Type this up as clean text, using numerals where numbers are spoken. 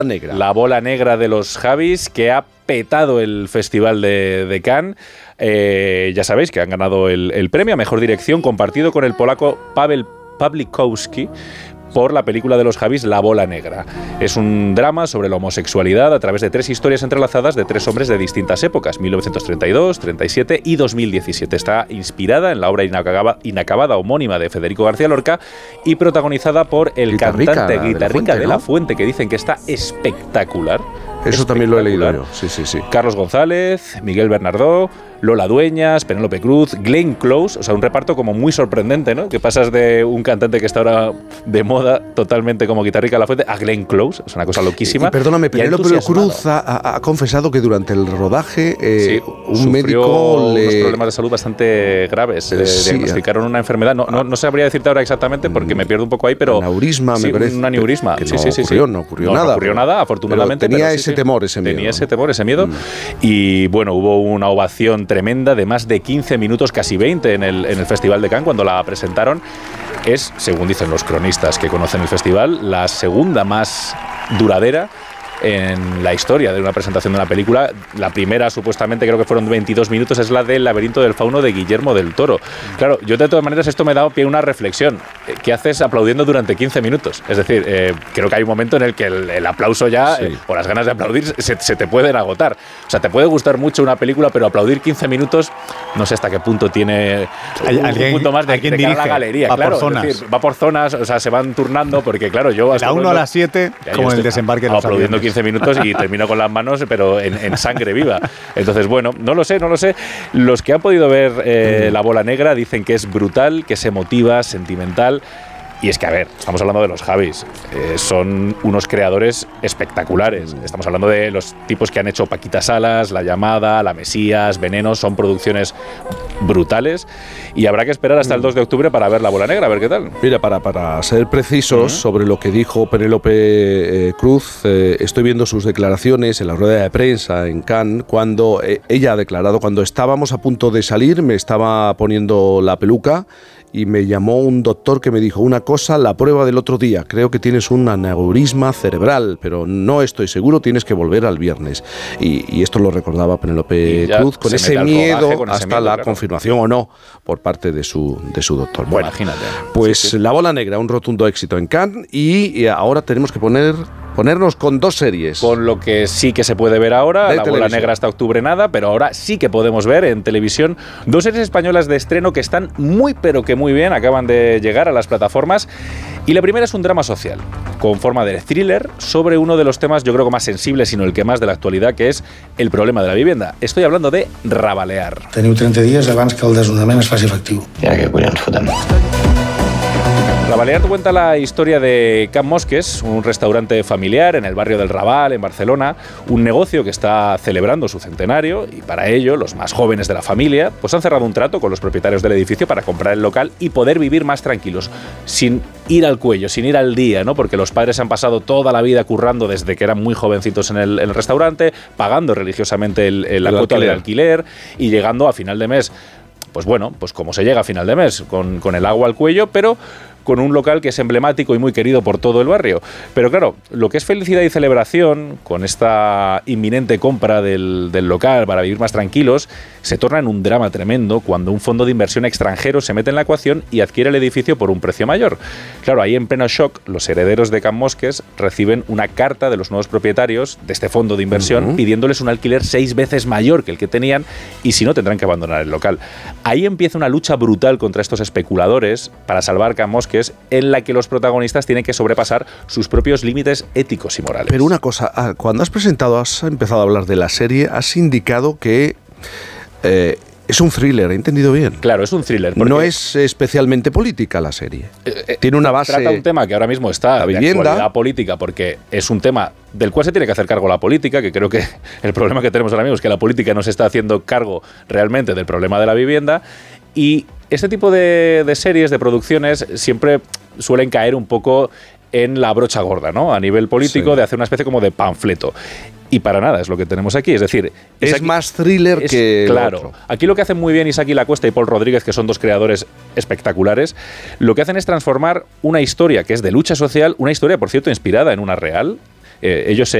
negra. La bola negra de los Javis, que ha petado el Festival de Cannes. Ya sabéis que han ganado el premio a Mejor Dirección, compartido con el polaco Paweł Pawlikowski, por la película de los Javis, La bola negra. Es un drama sobre la homosexualidad a través de 3 historias entrelazadas de 3 hombres de distintas épocas, 1932, 37 y 2017. Está inspirada en la obra inacabada homónima de Federico García Lorca y protagonizada por el cantante Guitarrica de la Fuente, que dicen que está espectacular. Eso también lo he leído yo, sí. Carlos González, Miguel Bernardó, Lola Dueñas, Penélope Cruz, Glenn Close, o sea, un reparto como muy sorprendente, ¿no? Que pasas de un cantante que está ahora de moda totalmente como Guitarrica de la Fuente a Glenn Close, es una cosa loquísima. Y perdóname, Penélope Cruz ha confesado que durante el rodaje un médico unos problemas de salud bastante graves, le diagnosticaron una enfermedad, no sabría decirte ahora exactamente porque me pierdo un poco ahí, pero aneurisma, me parece. Un aneurisma, que no ocurrió nada. No ocurrió nada, afortunadamente. Pero tenía ese temor, ese miedo. Tenía ese temor, ese miedo. Y bueno, hubo una ovación tremenda de más de 15 minutos, casi 20 en el Festival de Cannes cuando la presentaron. Es, según dicen los cronistas que conocen el festival, la segunda más duradera en la historia de una presentación de una película. La primera, supuestamente, creo que fueron 22 minutos, es la del Laberinto del Fauno de Guillermo del Toro. Claro, yo de todas maneras esto me ha dado pie a una reflexión. ¿Qué haces aplaudiendo durante 15 minutos? Es decir, creo que hay un momento en el que el aplauso ya, o las ganas de aplaudir, se te pueden agotar. O sea, te puede gustar mucho una película, pero aplaudir 15 minutos, no sé hasta qué punto tiene un punto más de cara a la galería. Va claro, por zonas. es decir, va por zonas, o sea, se van turnando, porque claro, yo... La 1 a las 7, como en el desembarque de los aplaudiendo aviones. 15 minutos y termino con las manos, pero en sangre viva. Entonces, bueno, no lo sé. Los que han podido ver La bola negra dicen que es brutal, que es emotiva, sentimental. Y es que, a ver, estamos hablando de los Javis. Son unos creadores espectaculares. Estamos hablando de los tipos que han hecho Paquita Salas, La llamada, La Mesías, Veneno. Son producciones brutales. Y habrá que esperar hasta el 2 de octubre para ver La bola negra, a ver qué tal. Mira, para ser precisos sobre lo que dijo Penélope Cruz, estoy viendo sus declaraciones en la rueda de prensa en Cannes, cuando ella ha declarado: cuando estábamos a punto de salir, me estaba poniendo la peluca y me llamó un doctor que me dijo una cosa, la prueba del otro día, creo que tienes un aneurisma cerebral, pero no estoy seguro, tienes que volver al viernes. Y esto lo recordaba Penélope Cruz, con ese miedo hasta la confirmación o no por parte de su doctor. Bueno, imagínate. Pues sí. La bola negra, un rotundo éxito en Cannes, y ahora tenemos que ponernos con 2 series. Con lo que sí que se puede ver ahora, La bola negra hasta octubre nada, pero ahora sí que podemos ver en televisión 2 series españolas de estreno que están muy pero que muy bien, acaban de llegar a las plataformas. Y la primera es un drama social, con forma de thriller, sobre uno de los temas, yo creo que más sensibles, sino el que más de la actualidad, que es el problema de la vivienda. Estoy hablando de Rabalear. Teniu 30 dies abans que el desnonament es faci efectiu. Ja que collons fotem. Rabalear cuenta la historia de Can Mosques, un restaurante familiar en el barrio del Raval, en Barcelona, un negocio que está celebrando su centenario y para ello los más jóvenes de la familia pues han cerrado un trato con los propietarios del edificio para comprar el local y poder vivir más tranquilos, sin ir al cuello, sin ir al día, ¿no? Porque los padres han pasado toda la vida currando desde que eran muy jovencitos en el restaurante, pagando religiosamente la cuota del alquiler y llegando a final de mes, pues bueno, pues como se llega a final de mes, con el agua al cuello, pero con un local que es emblemático y muy querido por todo el barrio. Pero claro, lo que es felicidad y celebración, con esta inminente compra del local para vivir más tranquilos, se torna en un drama tremendo cuando un fondo de inversión extranjero se mete en la ecuación y adquiere el edificio por un precio mayor. Claro, ahí en pleno shock, los herederos de Can Mosques reciben una carta de los nuevos propietarios de este fondo de inversión pidiéndoles un alquiler 6 veces mayor que el que tenían y si no tendrán que abandonar el local. Ahí empieza una lucha brutal contra estos especuladores para salvar Can Mosques, en la que los protagonistas tienen que sobrepasar sus propios límites éticos y morales. Pero una cosa, cuando has empezado a hablar de la serie, has indicado que es un thriller, ¿he entendido bien? Claro, es un thriller. No es especialmente política la serie. Tiene una base... Trata un tema que ahora mismo está de actualidad política, porque es un tema del cual se tiene que hacer cargo la política, que creo que el problema que tenemos ahora mismo es que la política no se está haciendo cargo realmente del problema de la vivienda. Y este tipo de series, de producciones, siempre suelen caer un poco en la brocha gorda, ¿no? A nivel político, de hacer una especie como de panfleto. Y para nada es lo que tenemos aquí. Es decir, es más thriller que claro. el otro. Aquí lo que hacen muy bien Isaki Lacuesta y Paul Rodríguez, que son 2 creadores espectaculares, lo que hacen es transformar una historia que es de lucha social, una historia, por cierto, inspirada en una real, ellos